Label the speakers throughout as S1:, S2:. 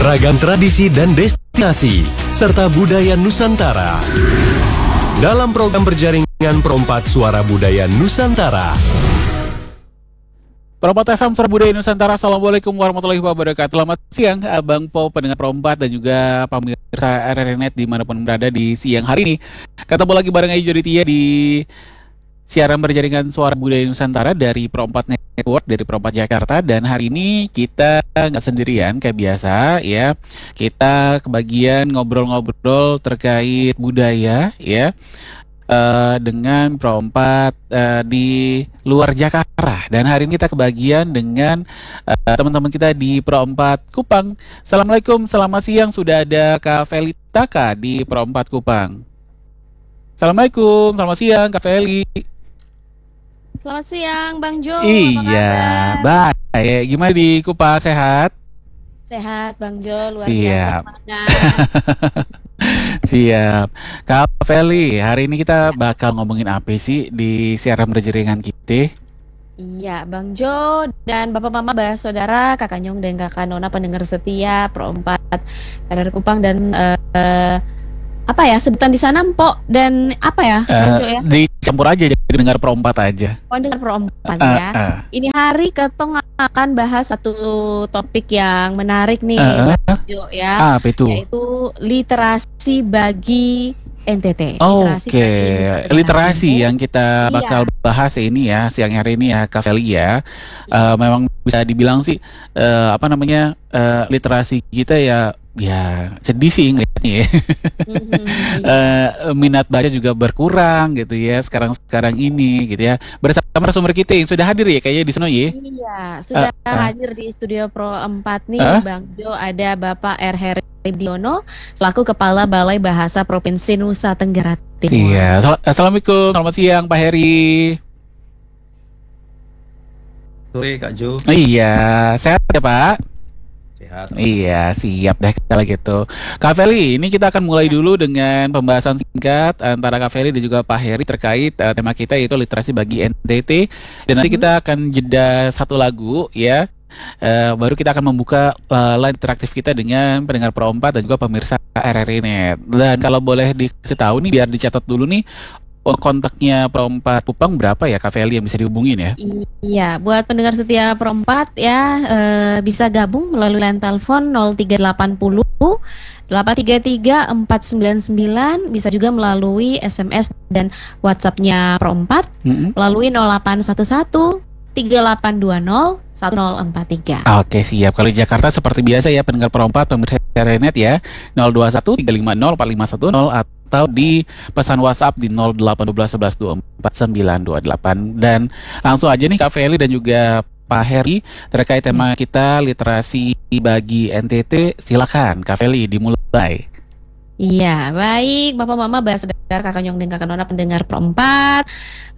S1: ragam tradisi dan destinasi, serta budaya Nusantara. Dalam program berjaringan Perompat Suara Budaya Nusantara.
S2: Perompat FM Suara Budaya Nusantara, Assalamualaikum warahmatullahi wabarakatuh. Selamat siang Abang Po, pendengar Perompat dan juga pemirsa RRNet dimanapun berada di siang hari ini. Ketemu lagi bareng Ayu Joditia di siaran berjaringan Suara Budaya Nusantara dari Perompat Network, dari Perompat Jakarta. Dan hari ini kita nggak sendirian kayak biasa ya. Kita kebagian ngobrol-ngobrol terkait budaya ya. Dengan Perompat di luar Jakarta. Dan hari ini kita kebagian dengan teman-teman kita di Perompat Kupang. Assalamualaikum, selamat siang. Sudah ada Kak Felita Kak di Perompat Kupang. Assalamualaikum, selamat siang Kak Feli.
S3: Selamat siang Bang Jo.
S2: Iya, baik. Gimana di Kupang, sehat?
S3: Sehat Bang Jo, luar
S2: Siap.
S3: biasa semangat.
S2: Siap. Kak Feli, hari ini kita bakal ngomongin apa sih di siaran berjaringan kita?
S3: Iya Bang Jo dan Bapak Mama, Bah Saudara, Kakak Nyong dan Kakak Nona pendengar setia Perompat RR Kupang dan apa ya sebutan di sana Mpok dan apa ya Bang Jo ya?
S2: Dicampur aja jadi dengar Perompat aja.
S3: Oh, dengar Perompat ya. Ini hari Ketong akan bahas satu topik yang menarik nih Bang Jo ya.
S2: Apa itu?
S3: Yaitu literasi bagi NTT.
S2: Oke, literasi yang kita bakal bahas ini ya siang hari ini ya Kak Feli ya. Memang bisa dibilang sih literasi kita ya sedih sih ngeliatnya ya. Minat baca juga berkurang gitu ya sekarang ini gitu ya. Bersama narasumber kita yang sudah hadir ya kayaknya di sana ya.
S3: Iya, sudah hadir di studio Pro 4 nih Bang Jo, ada Bapak R. Heri Budiono selaku Kepala Balai Bahasa Provinsi Nusa Tenggara Timur.
S2: Iya, Assalamualaikum, selamat siang Pak Heri.
S4: Sore Kak Jo.
S2: Iya, sehat ya Pak?
S4: Sehat.
S2: Iya, siap deh kalau gitu. Kak Feli, ini kita akan mulai dulu dengan pembahasan singkat antara Kak Feli dan juga Pak Heri terkait tema kita yaitu literasi bagi NTT. Dan nanti kita akan jeda satu lagu ya. Baru kita akan membuka line interaktif kita dengan pendengar Perompat dan juga pemirsa RRNet. Dan kalau boleh dikasih tahu nih biar dicatat dulu nih kontaknya Perompat Kupang berapa ya Kak Feli yang bisa dihubungin ya?
S3: Iya, buat pendengar setia Perompat ya bisa gabung melalui line telepon 0380 833 499, bisa juga melalui SMS dan WhatsApp-nya Perompat melalui 0811 3820 1043.
S2: Oke, siap. Kalau di Jakarta seperti biasa ya pendengar Perompat pemirsa RRNet ya 021 350 4510 atau di pesan WhatsApp di 0812 11 24 928. Dan langsung aja nih Kak Feli dan juga Pak Heri terkait tema kita literasi bagi NTT. Silakan Kak Feli dimulai.
S3: Iya, baik Bapak Mama, Bah Saudara, Kakak Nyong dan Kakak Nona pendengar Perompat.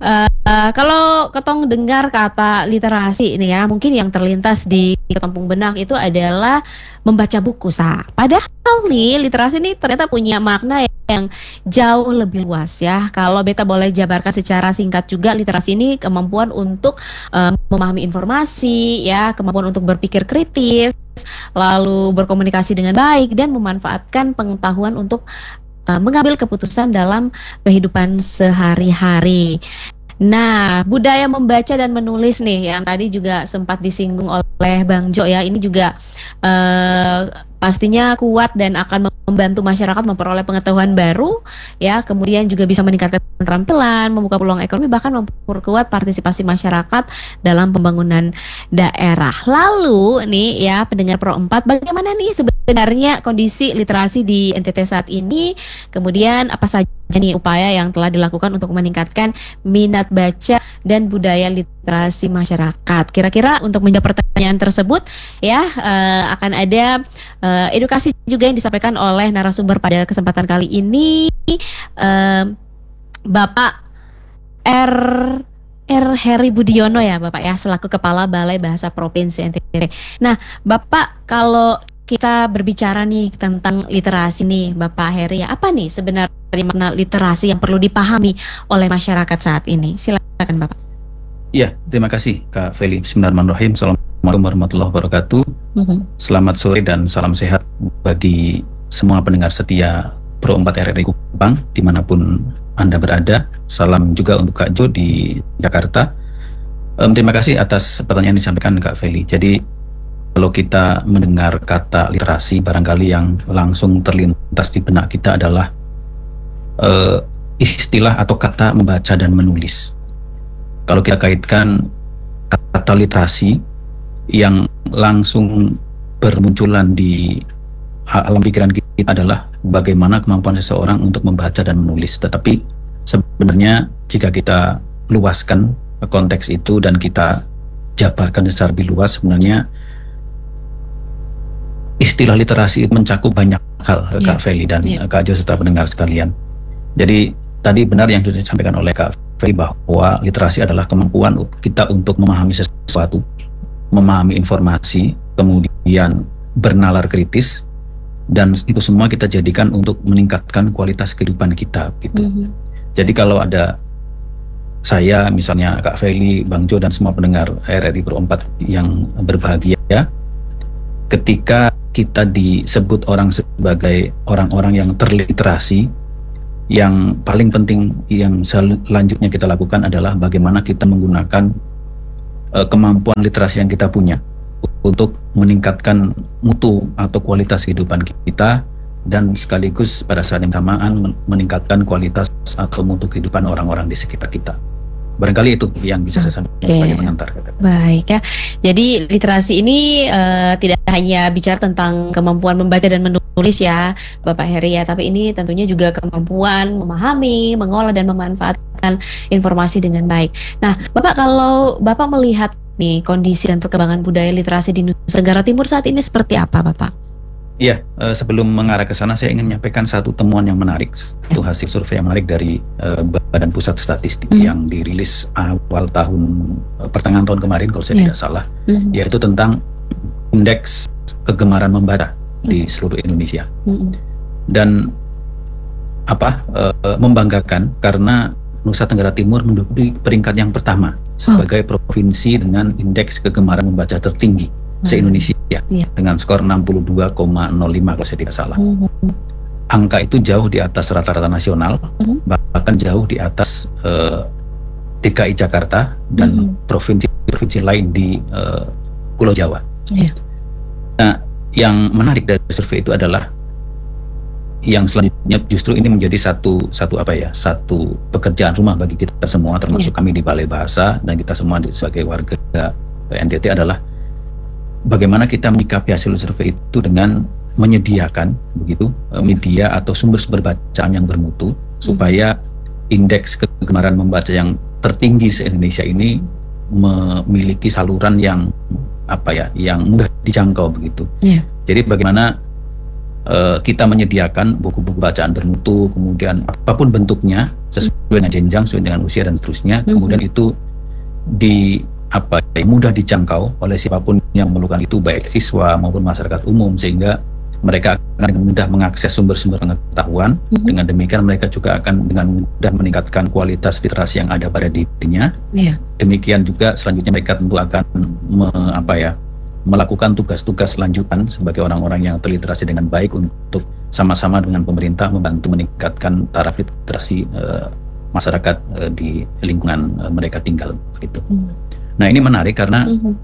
S3: Kalau ketong dengar kata literasi ini ya, mungkin yang terlintas di kampung benak itu adalah membaca buku sah. Padahal nih literasi ini ternyata punya makna yang jauh lebih luas ya. Kalau beta boleh jabarkan secara singkat juga, literasi ini kemampuan untuk memahami informasi ya, kemampuan untuk berpikir kritis, lalu berkomunikasi dengan baik dan memanfaatkan pengetahuan untuk mengambil keputusan dalam kehidupan sehari-hari. Nah, budaya membaca dan menulis nih yang tadi juga sempat disinggung oleh Bang Jo ya, ini juga pastinya kuat dan akan membantu masyarakat memperoleh pengetahuan baru ya, kemudian juga bisa meningkatkan keterampilan, membuka peluang ekonomi, bahkan memperkuat partisipasi masyarakat dalam pembangunan daerah. Lalu nih ya pendengar Pro 4, bagaimana nih sebenarnya kondisi literasi di NTT saat ini? Kemudian apa saja nih upaya yang telah dilakukan untuk meningkatkan minat baca dan budaya literasi masyarakat? Kira-kira untuk menjawab pertanyaan tersebut ya akan ada edukasi juga yang disampaikan oleh narasumber pada kesempatan kali ini, Bapak R. Heri Budiono ya Bapak ya, selaku Kepala Balai Bahasa Provinsi NTT. Nah Bapak, kalau kita berbicara nih tentang literasi nih Bapak Heri ya, apa nih sebenarnya makna literasi yang perlu dipahami oleh masyarakat saat ini? Silakan Bapak.
S4: Iya, terima kasih Kak Feli. Bismillahirrahmanirrahim. Assalamualaikum warahmatullahi wabarakatuh. Selamat sore dan salam sehat bagi semua pendengar setia Pro 4 RRI Kupang dimanapun Anda berada. Salam juga untuk Kak Jo di Jakarta. Terima kasih atas pertanyaan yang disampaikan Kak Feli. Jadi kalau kita mendengar kata literasi, barangkali yang langsung terlintas di benak kita adalah istilah atau kata membaca dan menulis. Kalau kita kaitkan kata literasi yang langsung bermunculan di alam pikiran kita adalah bagaimana kemampuan seseorang untuk membaca dan menulis. Tetapi sebenarnya jika kita luaskan konteks itu dan kita jabarkan secara lebih luas, sebenarnya istilah literasi itu mencakup banyak hal, Kak Feli dan Kak Jo serta pendengar sekalian. Jadi tadi benar yang sudah disampaikan oleh Kak Feli bahwa literasi adalah kemampuan kita untuk memahami sesuatu, memahami informasi, kemudian bernalar kritis, dan itu semua kita jadikan untuk meningkatkan kualitas kehidupan kita gitu. Jadi kalau ada saya misalnya Kak Feli, Bang Jo dan semua pendengar RRI Pro 4 yang berbahagia, ketika kita disebut orang sebagai orang-orang yang terliterasi, yang paling penting yang selanjutnya kita lakukan adalah bagaimana kita menggunakan kemampuan literasi yang kita punya untuk meningkatkan mutu atau kualitas kehidupan kita, dan sekaligus pada saat yang bersamaan meningkatkan kualitas atau mutu kehidupan orang-orang di sekitar kita. Barangkali itu yang bisa saya sampaikan sebagai pengantar.
S3: Baik ya. Jadi literasi ini tidak hanya bicara tentang kemampuan membaca dan menulis ya, Bapak Heri ya, tapi ini tentunya juga kemampuan memahami, mengolah dan memanfaatkan informasi dengan baik. Nah, Bapak, kalau Bapak melihat nih kondisi dan perkembangan budaya literasi di Nusa Tenggara Timur saat ini seperti apa, Bapak?
S4: Iya, sebelum mengarah ke sana saya ingin menyampaikan satu temuan yang menarik, satu hasil survei yang menarik dari Badan Pusat Statistik yang dirilis awal tahun pertengahan tahun kemarin kalau saya tidak salah, yaitu tentang indeks kegemaran membaca di seluruh Indonesia. Dan membanggakan karena Nusa Tenggara Timur menduduki peringkat yang pertama sebagai provinsi dengan indeks kegemaran membaca tertinggi se-Indonesia dengan skor 62,05 kalau saya tidak salah. Angka itu jauh di atas rata-rata nasional, bahkan jauh di atas DKI Jakarta dan provinsi-provinsi lain di Pulau Jawa. Nah, yang menarik dari survei itu adalah yang selanjutnya justru ini menjadi satu pekerjaan rumah bagi kita semua, termasuk kami di Balai Bahasa dan kita semua sebagai warga NTT, adalah bagaimana kita menyikapi hasil survei itu dengan menyediakan begitu media atau sumber-sumber bacaan yang bermutu supaya indeks kegemaran membaca yang tertinggi se-Indonesia ini memiliki saluran yang yang mudah dijangkau begitu. Jadi bagaimana kita menyediakan buku-buku bacaan bermutu, kemudian apapun bentuknya sesuai dengan jenjang, sesuai dengan usia dan seterusnya, kemudian itu mudah dijangkau oleh siapapun yang memerlukan itu, baik siswa maupun masyarakat umum, sehingga mereka akan dengan mudah mengakses sumber-sumber pengetahuan. Dengan demikian mereka juga akan dengan mudah meningkatkan kualitas literasi yang ada pada dirinya. Demikian juga selanjutnya mereka tentu akan melakukan tugas-tugas lanjutan sebagai orang-orang yang terliterasi dengan baik untuk sama-sama dengan pemerintah membantu meningkatkan taraf literasi masyarakat di lingkungan mereka tinggal gitu. Nah, ini menarik karena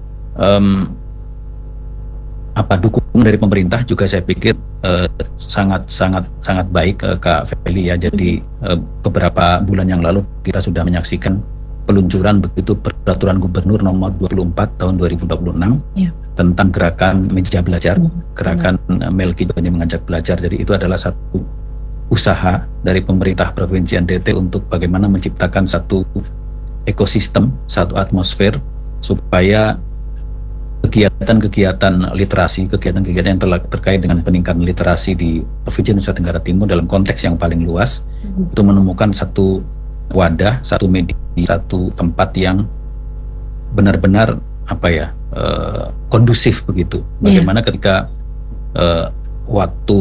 S4: dukungan dari pemerintah juga saya pikir sangat baik, Kak Feli ya. Jadi beberapa bulan yang lalu kita sudah menyaksikan peluncuran begitu peraturan gubernur nomor 24 tahun 2026 tentang gerakan meja belajar, gerakan Melki Bani mengajak belajar. Jadi itu adalah satu usaha dari pemerintah Provinsi NTT untuk bagaimana menciptakan satu ekosistem, satu atmosfer supaya kegiatan-kegiatan literasi, kegiatan-kegiatan yang terkait dengan peningkatan literasi di Provinsi Nusa Tenggara Timur dalam konteks yang paling luas itu menemukan satu wadah, satu media, satu tempat yang benar-benar kondusif begitu. Bagaimana ketika waktu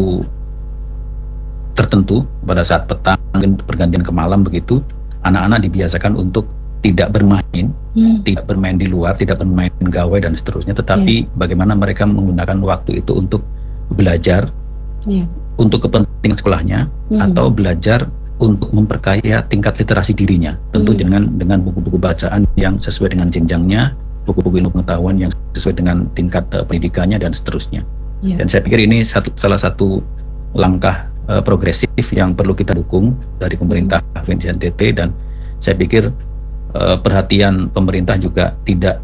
S4: tertentu pada saat petang pergantian ke malam begitu, anak-anak dibiasakan untuk tidak bermain, tidak bermain di luar, tidak bermain gawai dan seterusnya, tetapi bagaimana mereka menggunakan waktu itu untuk belajar, untuk kepentingan sekolahnya, atau belajar untuk memperkaya tingkat literasi dirinya, tentu dengan buku-buku bacaan yang sesuai dengan jenjangnya, buku-buku ilmu pengetahuan yang sesuai dengan tingkat pendidikannya dan seterusnya. Dan saya pikir ini salah satu langkah progresif yang perlu kita dukung dari pemerintah provinsi NTT, dan saya pikir perhatian pemerintah juga tidak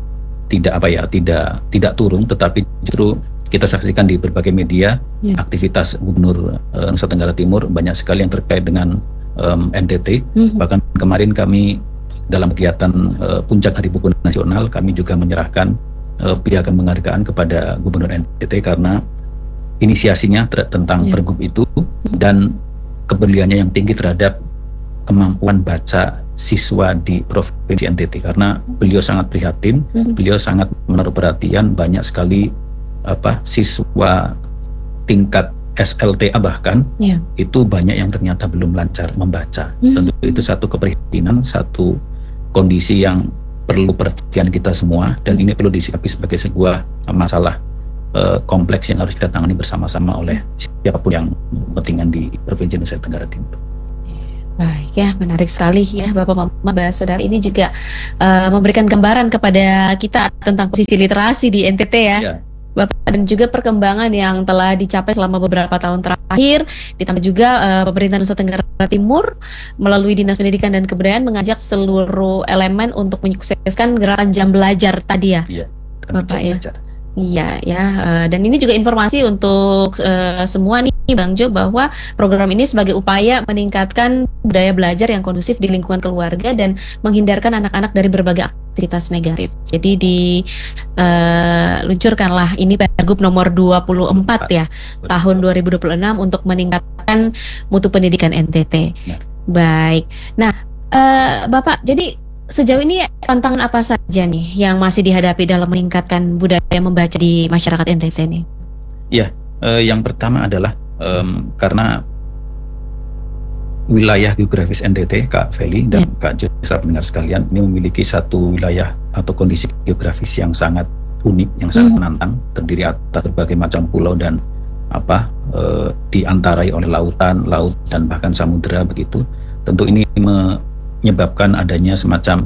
S4: turun, tetapi justru kita saksikan di berbagai media aktivitas Gubernur Nusa Tenggara Timur banyak sekali yang terkait dengan NTT. Bahkan kemarin kami dalam kegiatan Puncak Hari Buku Nasional, kami juga menyerahkan piagam penghargaan kepada Gubernur NTT karena inisiasinya tentang pergub itu dan kepeduliannya yang tinggi terhadap kemampuan baca siswa di Provinsi NTT, karena beliau sangat prihatin, beliau sangat menaruh perhatian banyak sekali siswa tingkat SLTA bahkan itu banyak yang ternyata belum lancar membaca. Tentu itu satu keprihatinan, satu kondisi yang perlu perhatian kita semua, dan ini perlu disikapi sebagai sebuah masalah kompleks yang harus kita tangani bersama-sama oleh siapapun yang kepentingan di Provinsi Nusa Tenggara Timur.
S3: Baik ya, menarik sekali ya Bapak Mama, Saudara, ini juga memberikan gambaran kepada kita tentang posisi literasi di NTT ya. Bapak, dan juga perkembangan yang telah dicapai selama beberapa tahun terakhir, ditambah juga pemerintah Nusa Tenggara Timur melalui Dinas Pendidikan dan Kebudayaan mengajak seluruh elemen untuk menyukseskan gerakan jam belajar tadi ya, Bapak ya. Iya ya, dan ini juga informasi untuk semua nih Bang Jo, bahwa program ini sebagai upaya meningkatkan budaya belajar yang kondusif di lingkungan keluarga dan menghindarkan anak-anak dari berbagai aktivitas negatif. Jadi diluncurkanlah ini Pergub nomor 24 ya, tahun 2026 untuk meningkatkan mutu pendidikan NTT. Baik, nah Bapak, jadi sejauh ini tantangan apa saja nih yang masih dihadapi dalam meningkatkan budaya membaca di masyarakat NTT nih?
S4: Ya, yang pertama adalah karena wilayah geografis NTT, Kak Feli dan Kak Jo, pendengar sekalian, ini memiliki satu wilayah atau kondisi geografis yang sangat unik, yang sangat menantang, terdiri atas berbagai macam pulau dan diantarai oleh laut dan bahkan samudera begitu. Tentu ini menyebabkan adanya semacam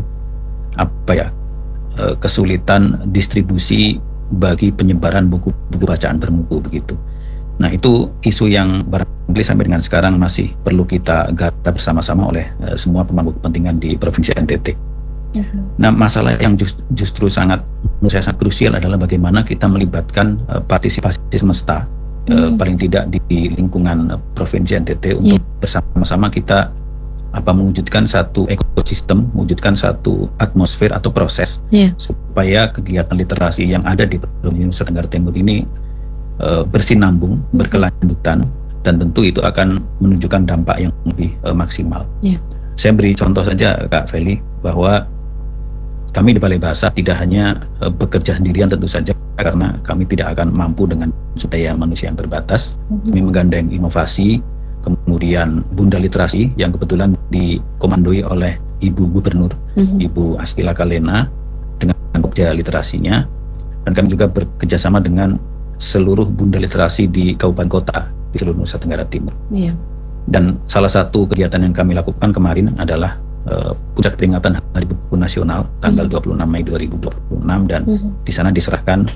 S4: kesulitan distribusi bagi penyebaran buku-buku bacaan bermutu begitu. Nah, itu isu yang barangkali sampai dengan sekarang masih perlu kita garap bersama-sama oleh semua pemangku kepentingan di Provinsi NTT. Nah, masalah yang justru sangat menurut saya sangat krusial adalah bagaimana kita melibatkan partisipasi semesta, paling tidak di lingkungan Provinsi NTT untuk bersama-sama kita mewujudkan satu ekosistem, mewujudkan satu atmosfer atau proses supaya kegiatan literasi yang ada di Provinsi Nusa Tenggara Timur ini bersinambung, berkelanjutan, dan tentu itu akan menunjukkan dampak yang lebih maksimal. Saya beri contoh saja Kak Feli, bahwa kami di Balai Bahasa tidak hanya bekerja sendirian tentu saja, karena kami tidak akan mampu dengan sumber daya manusia yang terbatas. Kami menggandeng inovasi, kemudian Bunda Literasi yang kebetulan dikomandoi oleh Ibu Gubernur, Ibu Astila Kalena dengan Pokja Literasinya, dan kami juga bekerjasama dengan seluruh Bunda Literasi di kabupaten kota di seluruh Nusa Tenggara Timur. Dan salah satu kegiatan yang kami lakukan kemarin adalah puncak peringatan Hari Buku Nasional tanggal 26 Mei 2026, dan di sana diserahkan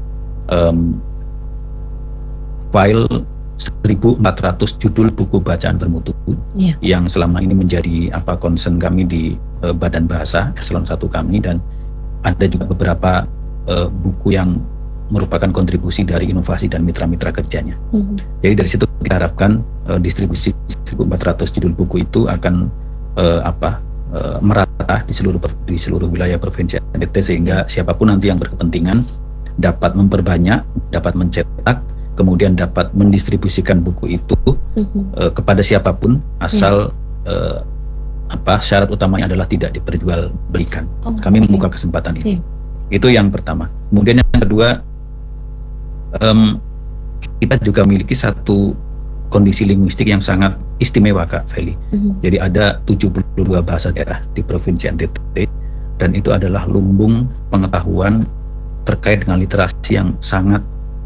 S4: file 1.400 judul buku bacaan bermutu yang selama ini menjadi concern kami di Badan Bahasa Eselon 1 kami, dan ada juga beberapa buku yang merupakan kontribusi dari inovasi dan mitra-mitra kerjanya. Jadi dari situ kita harapkan distribusi 1.400 judul buku itu akan merata di seluruh wilayah Provinsi NTT, sehingga siapapun nanti yang berkepentingan dapat memperbanyak, dapat mencetak, kemudian dapat mendistribusikan buku itu kepada siapapun, asal syarat utamanya adalah tidak diperjualbelikan. Kami membuka kesempatan itu. Itu yang pertama. Kemudian yang kedua, kita juga memiliki satu kondisi linguistik yang sangat istimewa Kak Feli. Jadi ada 72 bahasa daerah di Provinsi NTT, dan itu adalah lumbung pengetahuan terkait dengan literasi yang sangat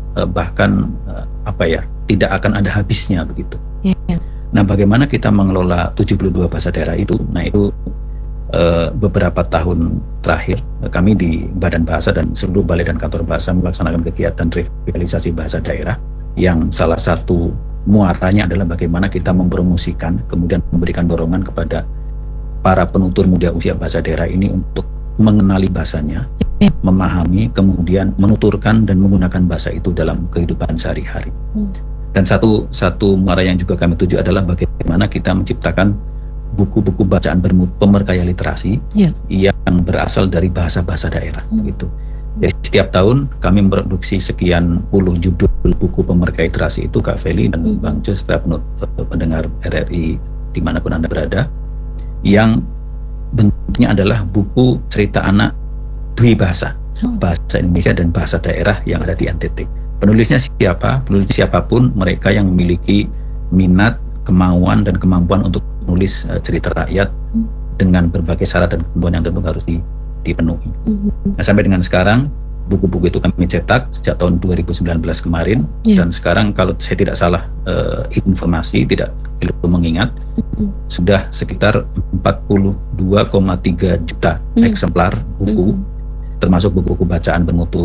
S4: tidak akan ada habisnya begitu. Nah, bagaimana kita mengelola 72 bahasa daerah itu? Nah, itu beberapa tahun terakhir kami di Badan Bahasa dan seluruh balai dan kantor bahasa melaksanakan kegiatan revitalisasi bahasa daerah yang salah satu muaranya adalah bagaimana kita mempromosikan, kemudian memberikan dorongan kepada para penutur muda usia bahasa daerah ini untuk mengenali bahasanya, memahami, kemudian menuturkan dan menggunakan bahasa itu dalam kehidupan sehari-hari. Dan satu muara yang juga kami tuju adalah bagaimana kita menciptakan buku-buku bacaan pemerkaya literasi yang berasal dari bahasa-bahasa daerah gitu. Jadi setiap tahun kami memproduksi sekian puluh judul buku pemerkaya literasi itu, Kak Feli dan Bang Jo, setiap pendengar RRI dimanapun Anda berada, yang bentuknya adalah buku cerita anak dwi bahasa, bahasa Indonesia dan bahasa daerah yang ada di NTT. Penulisnya siapa? Penulisnya siapapun, mereka yang memiliki minat, kemauan dan kemampuan untuk menulis cerita rakyat dengan berbagai syarat dan ketentuan yang tentu harus dipenuhi. Nah, sampai dengan sekarang buku-buku itu kami cetak sejak tahun 2019 kemarin, dan sekarang kalau saya tidak salah informasi, tidak perlu mengingat, sudah sekitar 42,3 juta eksemplar buku, termasuk buku-buku bacaan bermutu